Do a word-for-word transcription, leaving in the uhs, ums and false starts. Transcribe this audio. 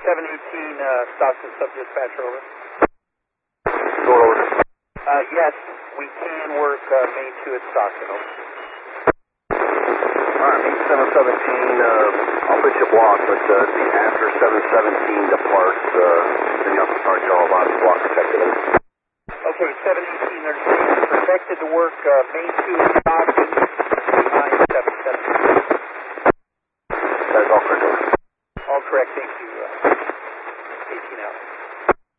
seven eighteen, uh, Stockton sub-dispatcher, over. Door over. Uh, yes, we can work uh, Main two at Stockton, over. Alright, Main seven seventeen, uh, I'll put you block, but uh, the after seven seventeen departs, uh, then you have to start y'all about the block protected. Okay, seven eighteen, they're saying protected to work uh, Main two at Stockton.